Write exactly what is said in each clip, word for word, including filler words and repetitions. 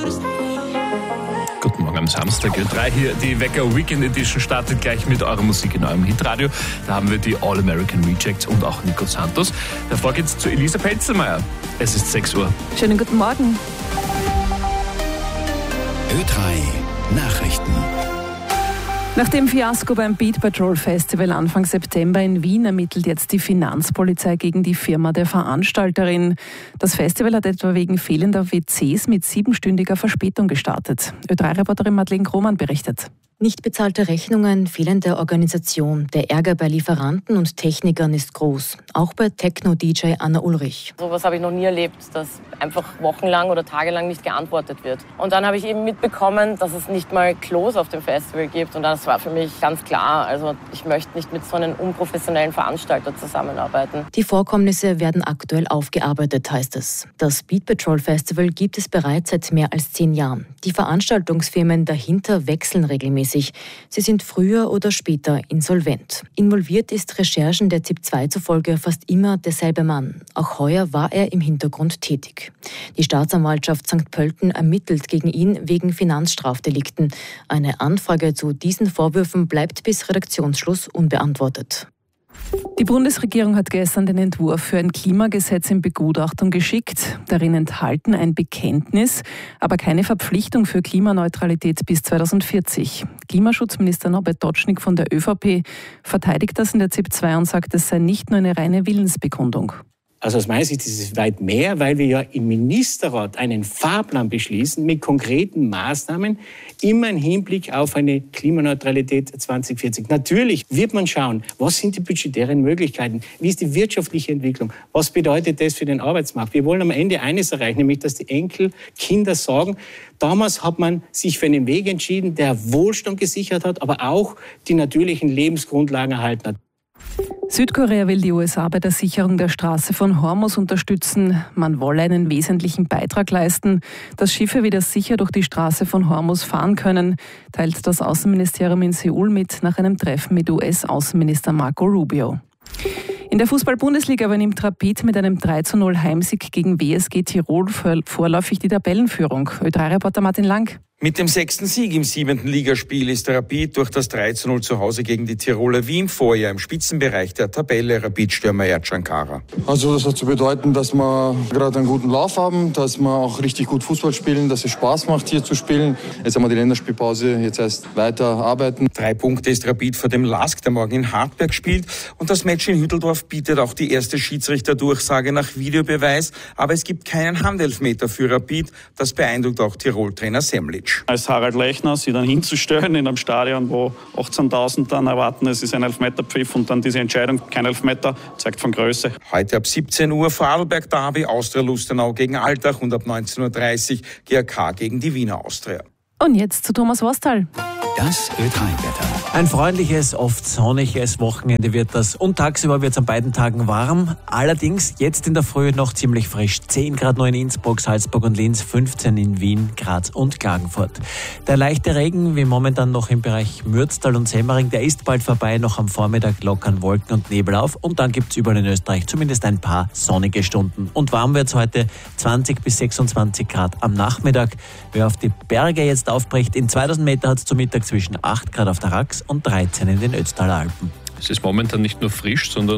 Guten Morgen am Samstag. Ö drei hier, die Wecker Weekend Edition startet gleich mit eurer Musik in eurem Hitradio. Da haben wir die All American Rejects und auch Nico Santos. Davor geht's zu Elisa Penzelmeier. Es ist sechs Uhr. Schönen guten Morgen. Ö drei Nachrichten. Nach dem Fiasko beim Beat Patrol Festival Anfang September in Wien ermittelt jetzt die Finanzpolizei gegen die Firma der Veranstalterin. Das Festival hat etwa wegen fehlender W Cs mit siebenstündiger Verspätung gestartet. Ö drei Reporterin Madeleine Krohmann berichtet. Nicht bezahlte Rechnungen, fehlende Organisation. Der Ärger bei Lieferanten und Technikern ist groß. Auch bei Techno-D J Anna Ulrich. So was habe ich noch nie erlebt, dass einfach wochenlang oder tagelang nicht geantwortet wird. Und dann habe ich eben mitbekommen, dass es nicht mal Klos auf dem Festival gibt. Und das war für mich ganz klar. Also ich möchte nicht mit so einem unprofessionellen Veranstalter zusammenarbeiten. Die Vorkommnisse werden aktuell aufgearbeitet, heißt es. Das Beat Patrol Festival gibt es bereits seit mehr als zehn Jahren. Die Veranstaltungsfirmen dahinter wechseln regelmäßig. Sie sind früher oder später insolvent. Involviert ist Recherchen der ZIP zwei zufolge fast immer derselbe Mann. Auch heuer war er im Hintergrund tätig. Die Staatsanwaltschaft Sankt Pölten ermittelt gegen ihn wegen Finanzstrafdelikten. Eine Anfrage zu diesen Vorwürfen bleibt bis Redaktionsschluss unbeantwortet. Die Bundesregierung hat gestern den Entwurf für ein Klimagesetz in Begutachtung geschickt. Darin enthalten ein Bekenntnis, aber keine Verpflichtung für Klimaneutralität bis zweitausendvierzig. Klimaschutzminister Norbert Dodschnik von der ÖVP verteidigt das in der ZIP zwei und sagt, es sei nicht nur eine reine Willensbekundung. Also aus meiner Sicht ist es weit mehr, weil wir ja im Ministerrat einen Fahrplan beschließen mit konkreten Maßnahmen, immer im Hinblick auf eine Klimaneutralität zwanzig vierzig. Natürlich wird man schauen, was sind die budgetären Möglichkeiten, wie ist die wirtschaftliche Entwicklung, was bedeutet das für den Arbeitsmarkt. Wir wollen am Ende eines erreichen, nämlich dass die Enkelkinder sagen, damals hat man sich für einen Weg entschieden, der Wohlstand gesichert hat, aber auch die natürlichen Lebensgrundlagen erhalten hat. Südkorea will die U S A bei der Sicherung der Straße von Hormuz unterstützen. Man wolle einen wesentlichen Beitrag leisten, dass Schiffe wieder sicher durch die Straße von Hormuz fahren können, teilt das Außenministerium in Seoul mit nach einem Treffen mit U S-Außenminister Marco Rubio. In der Fußball-Bundesliga übernimmt Rapid mit einem drei zu null Heimsieg gegen W S G Tirol vorläufig die Tabellenführung. Ö drei Reporter Martin Lang. Mit dem sechsten Sieg im siebenten Ligaspiel ist Rapid durch das drei zu null zu Hause gegen die Tiroler wie im Vorjahr im Spitzenbereich der Tabelle. Rapid-Stürmer Ercan Kara. Also das hat zu bedeuten, dass wir gerade einen guten Lauf haben, dass wir auch richtig gut Fußball spielen, dass es Spaß macht, hier zu spielen. Jetzt haben wir die Länderspielpause, jetzt erst weiter arbeiten. Drei Punkte ist Rapid vor dem Lask, der morgen in Hartberg spielt. Und das Match in Hütteldorf bietet auch die erste Schiedsrichterdurchsage nach Videobeweis. Aber es gibt keinen Handelfmeter für Rapid. Das beeindruckt auch Tirol-Trainer Semlitsch. Als Harald Lechner sie dann hinzustellen in einem Stadion, wo achtzehntausend dann erwarten, es ist ein Elfmeterpfiff und dann diese Entscheidung, kein Elfmeter, zeigt von Größe. Heute ab siebzehn Uhr Vorarlberg Derby, Austria Lustenau gegen Altach und ab neunzehn Uhr dreißig G A K gegen die Wiener Austria. Und jetzt zu Thomas Worstal. Das Ö drei Wetter. Ein freundliches, oft sonniges Wochenende wird das und tagsüber wird es an beiden Tagen warm. Allerdings jetzt in der Früh noch ziemlich frisch. zehn Grad nur in Innsbruck, Salzburg und Linz, fünfzehn in Wien, Graz und Klagenfurt. Der leichte Regen, wie momentan noch im Bereich Mürztal und Semmering, der ist bald vorbei. Noch am Vormittag lockern Wolken und Nebel auf und dann gibt es überall in Österreich zumindest ein paar sonnige Stunden. Und warm wird es heute, zwanzig bis sechsundzwanzig Grad am Nachmittag. Wer auf die Berge jetzt aufbricht, in zweitausend Meter hat es zum Mittag zwischen acht Grad auf der Rax und dreizehn in den Ötztaler Alpen. Es ist momentan nicht nur frisch, sondern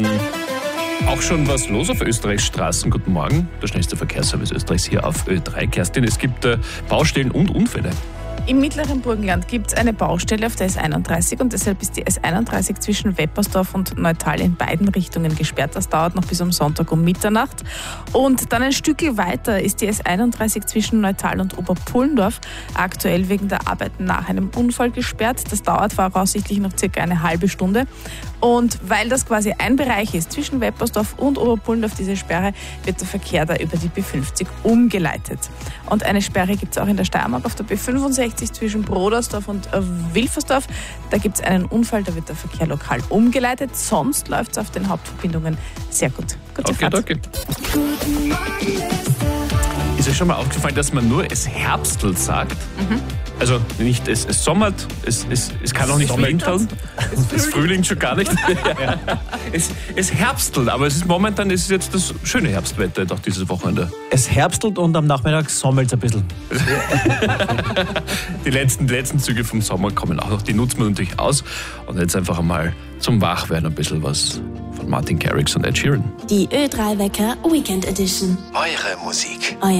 auch schon was los auf Österreichs Straßen. Guten Morgen, der schnellste Verkehrsservice Österreichs hier auf Ö drei. Kerstin, es gibt äh, Baustellen und Unfälle. Im mittleren Burgenland gibt es eine Baustelle auf der S einunddreißig und deshalb ist die S einunddreißig zwischen Weppersdorf und Neutal in beiden Richtungen gesperrt. Das dauert noch bis am Sonntag um Mitternacht. Und dann ein Stückchen weiter ist die S einunddreißig zwischen Neutal und Oberpullendorf aktuell wegen der Arbeiten nach einem Unfall gesperrt. Das dauert voraussichtlich noch circa eine halbe Stunde. Und weil das quasi ein Bereich ist zwischen Weppersdorf und Oberpullendorf, diese Sperre, wird der Verkehr da über die B fünfzig umgeleitet. Und eine Sperre gibt es auch in der Steiermark auf der B fünfundsechzig zwischen Brodersdorf und Wilfersdorf. Da gibt es einen Unfall, da wird der Verkehr lokal umgeleitet. Sonst läuft es auf den Hauptverbindungen sehr gut. Gute Okay, Fahrt. danke. Ist euch schon mal aufgefallen, dass man nur es herbstelt sagt? Mhm. Also nicht es, es sommert, es, es, es kann auch nicht wintern, es Frühling schon gar nicht. Ja. es, es herbstelt, aber es ist momentan ist es jetzt das schöne Herbstwetter doch dieses Wochenende. Es herbstelt und am Nachmittag sommelt es ein bisschen. Die letzten, letzten Züge vom Sommer kommen auch noch, die nutzt man natürlich aus. Und jetzt einfach einmal zum Wachwerden ein bisschen was von Martin Garrix und Ed Sheeran. Die Ö drei Wecker Weekend Edition. Eure Musik. Euer